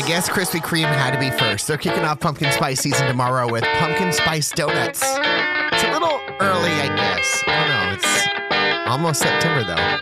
guess Krispy Kreme had to be first. They're kicking off pumpkin spice season tomorrow with pumpkin spice donuts. It's a little early, I guess. I don't know. It's almost September, though.